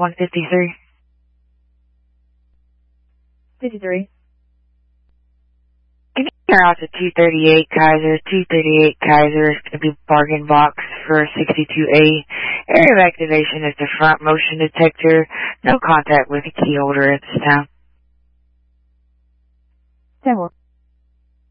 153. 53. Can you hear out to 238 Kaiser? 238 Kaiser is going to be bargain box for 62A. Area of activation is the front motion detector. No contact with the key holder at this time. 10-4.